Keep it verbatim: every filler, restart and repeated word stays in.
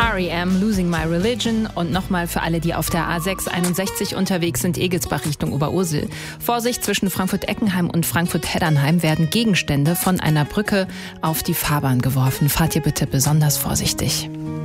R E M, Losing My Religion und nochmal für alle, die auf der A sechs einundsechzig unterwegs sind, Egelsbach Richtung Oberursel. Vorsicht, zwischen Frankfurt-Eckenheim und Frankfurt-Heddernheim werden Gegenstände von einer Brücke auf die Fahrbahn geworfen. Fahrt ihr bitte besonders vorsichtig.